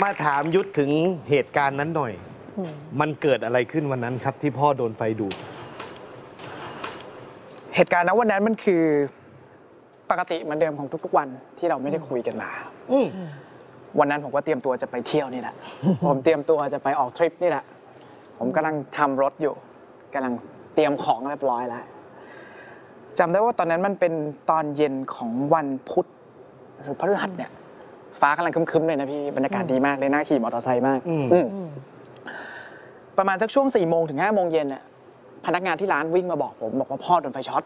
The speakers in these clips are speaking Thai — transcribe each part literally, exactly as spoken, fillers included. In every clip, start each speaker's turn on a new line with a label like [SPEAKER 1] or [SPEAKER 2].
[SPEAKER 1] มาถามยุทธถึงเหตุการณ์นั้นหน่อยมันเกิดอะไรขึ้นวันนั้นครับ ที่พ่อโดนไฟดูด
[SPEAKER 2] เหตุการณ์ณวันนั้นมันคือปกติเหมือนเดิมของทุกๆวันที่เราไม่ได้คุยกันมาวันนั้นผมก็เตรียมตัวจะไปเที่ยวนี่แหละผมเตรียมตัวจะไปออกทริปนี่แหละผมกำลังทำรถอยู่กำลังเตรียมของเรียบร้อยแล้วจำได้ว่าตอนนั้นมันเป็นตอนเย็นของวันพุธหรือพฤหัสเนี่ยฟ้ากำลังครึ้มๆเลยนะพี่บรรยากาศดีมากเลยน่าขี่มอเตอร์ไซค์มากประมาณสักช่วงสี่โมงถึงห้าโมงเย็นเนี่ยพนักงานที่ร้านวิ่งมาบอกผมบอกว่าพ่อโดนไฟช็อต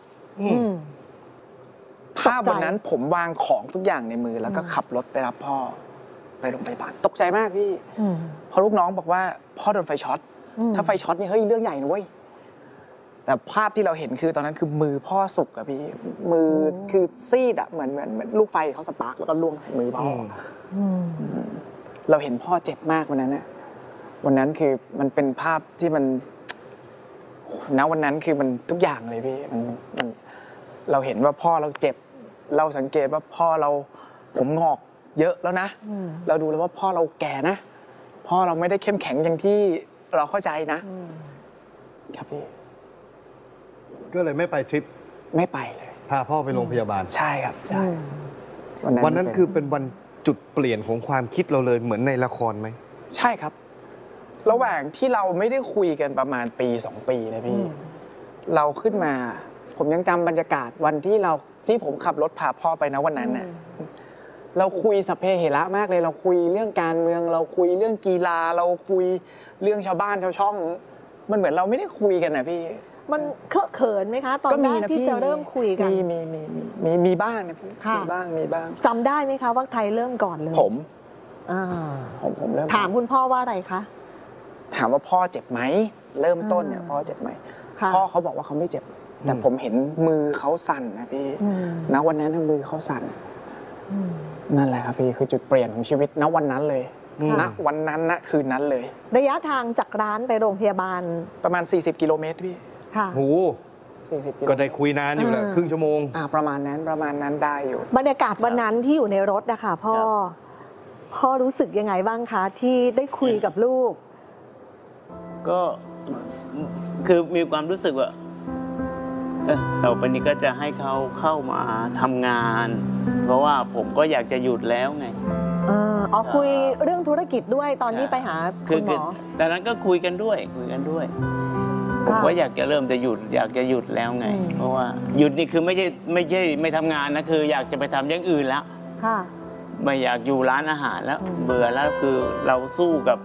[SPEAKER 2] ภาพวันนั้นผมวางของทุกอย่างในมือแล้วก็ขับรถไปรับพ่อไปโรงพยาบาลตกใจมากพี่เพราะลูกน้องบอกว่าพ่อโดนไฟช็อตถ้าไฟช็อตนี่เฮ้ยเรื่องใหญ่นะเว้ยแต่ภาพที่เราเห็นคือตอนนั้นคือมือพ่อสุกอะพี่มือคือซีดอะเหมือนเหมือนลูกไฟเขาสปาร์กแล้วก็ล่วงใส่มือพ่อเราเห็นพ่อเจ็บมากวันนั้นนะวันนั้นคือมันเป็นภาพที่มันณวันนั้นคือมันทุกอย่างเลยพี่มันมันเราเห็นว่าพ่อเราเจ็บเราสังเกตว่าพ่อเราผมงอกเยอะแล้วนะเราดูแล้วว่าพ่อเราแก่นะพ่อเราไม่ได้เข้มแข็งอย่างที่เราเข้าใจนะครับพี่
[SPEAKER 1] ก็เลยไม่ไปทริป
[SPEAKER 2] ไม่ไปเลย
[SPEAKER 1] พาพ่อไปโรงพยาบาล
[SPEAKER 2] ใช่ครับใช่
[SPEAKER 1] วันนั้นคือเป็นวันจุดเปลี่ยนของความคิดเราเลยเหมือนในละครไหม
[SPEAKER 2] ใช่ครับระหว่างที่เราไม่ได้คุยกันประมาณปีสองปีนะพี่เราขึ้นมาผมยังจำบรรยากาศวันที่เราที่ผมขับรถพาพ่อไปนะวันนั้นน่ะเราคุยสัพเพเหระมากเลยเราคุยเรื่องการเมืองเราคุยเรื่องกีฬาเราคุยเรื่องชาวบ้านชาวช่องมันเหมือนเราไม่ได้คุยกันนะพี่
[SPEAKER 3] มันเคอะเขินไหมคะตอนแรกที่จะเริ่มคุยกัน
[SPEAKER 2] มีมีมีมีมีมีบ้างนะพี่มีบ้างมีบ้าง
[SPEAKER 3] จำได้ไหมคะว่าใครเริ่มก่อนเลย
[SPEAKER 2] ผมผมผมเริ่ม
[SPEAKER 3] ถามคุณพ่อว่าอะไรคะ
[SPEAKER 2] ถามว่าพ่อเจ็บไหมเริ่มต้นเนี่ยพ่อเจ็บไหมพ่อเขาบอกว่าเขาไม่เจ็บแต่ผมเห็นมือเขาสั่นนะพี่ณวันนั้นมือเขาสั่นนั่นแหละครับพี่คือจุดเปลี่ยนของชีวิตณวันนั้นเลยณวันนั้นณคืนนั้นเลย
[SPEAKER 3] ระยะทางจากร้านไปโรงพยาบาล
[SPEAKER 2] ประมาณสี่สิบกิโลเมตรพี่
[SPEAKER 3] ค่ะ
[SPEAKER 1] โอ้
[SPEAKER 2] สี่สิบ
[SPEAKER 1] ก็ได้คุยนานอยู่แหละครึ่งชั่วโมง
[SPEAKER 2] อ่าประมาณนั้นประมาณนั้นได้อยู่
[SPEAKER 3] บรรยากาศวันนั้นที่อยู่ในรถนะคะพ่อพ่อรู้สึกยังไงบ้างคะที่ได้คุยกับลูก
[SPEAKER 4] ก็คือมีความรู้สึกว่าเออต่อไปนี้ก็จะให้เขาเข้ามาทำงานเพราะว่าผมก็อยากจะหยุดแล้วไง
[SPEAKER 3] อ๋อคุยเรื่องธุรกิจด้วยตอนที่ไปหาคุณหมอ
[SPEAKER 4] แต่นั้นก็คุยกันด้วยคุยกันด้วยผมก็อยากจะเริ่มจะหยุดอยากจะหยุดแล้วไงเพราะว่าหยุดนี่คือไม่ใช่ไม่ใช่ไม่ทำงานนะคืออยากจะไปทำอย่างอื่นแล้วไม่อยากอยู่ร้านอาหารแล้วเบื่อแล้วคือเราสู้กับ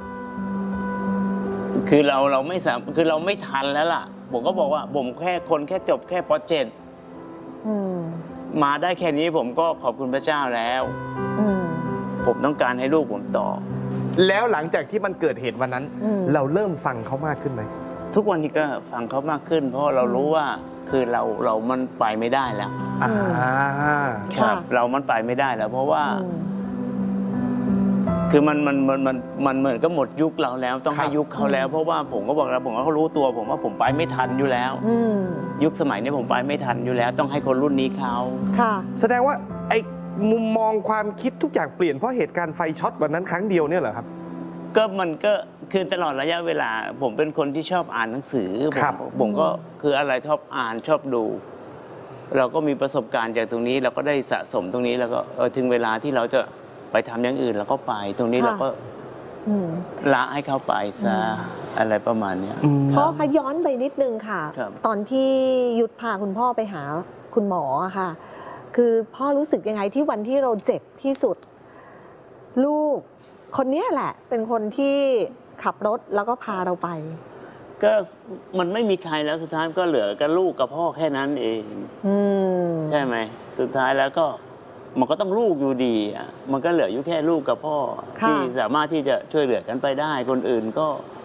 [SPEAKER 4] คือเราเราไม่สามคือเราไม่ทันแล้วล่ะผมก็บอกว่าผมแค่คนแค่จบแค่ป.เจ็ดมาได้แค่นี้ผมก็ขอบคุณพระเจ้าแล้วผมต้องการให้ลูกผมต่อ
[SPEAKER 1] แล้วหลังจากที่มันเกิดเหตุวันนั้นเราเริ่มฟังเขามากขึ้นไหม
[SPEAKER 4] ทุกวันนี้ก็ฟังเขามากขึ้นเพราะเรารู้ว่าคือเราเรามันไปไม่ได้แล้วครับเรามันไปไม่ได้แล้วเพราะว่าคือมันมันมันมันมันเหมือนก็หมดยุคเราแล้วต้องให้ยุคเขาแล้วเพราะว่าผมก็บอกแล้วผมว่าเขารู้ตัวผมว่าผมไปไม่ทันอยู่แล้วยุคสมัยนี้ผมไปไม่ทันอยู่แล้วต้องให้คนรุ่นนี้เขา
[SPEAKER 3] ค่ะ
[SPEAKER 1] แสดงว่าไอ้มุมมองความคิดทุกอย่างเปลี่ยนเพราะเหตุการณ์ไฟช็อตวันนั้นครั้งเดียวเนี่ยเหรอครับ
[SPEAKER 4] ก็มันก็คือตลอดระยะเวลาผมเป็นคนที่ชอบอ่านหนังสือผมผมก็คืออะไรชอบอ่านชอบดูเราก็มีประสบการณ์จากตรงนี้เราก็ได้สะสมตรงนี้แล้วก็เออถึงเวลาที่เราจะไปทำอย่างอื่นเราก็ไปตรงนี้เราก็ละให้เขาไปซะอะไรประมาณนี้
[SPEAKER 3] พ่อคะย้อนไปนิดนึงค่ะตอนที่ยุทธพาคุณพ่อไปหาคุณหมอค่ะคือพ่อรู้สึกยังไงที่วันที่เราเจ็บที่สุดลูกคนนี้แหละเป็นคนที่ขับรถแล้วก็พาเราไป
[SPEAKER 4] ก็มันไม่มีใครแล้วสุดท้ายก็เหลือกับลูกกับพ่อแค่นั้นเองใช่ไหมสุดท้ายแล้วก็มันก็ต้องลูกอยู่ดีอ่ะมันก็เหลืออยู่แค่ลูกกับพ่อที่สามารถที่จะช่วยเหลือกันไปได้คนอื่นก็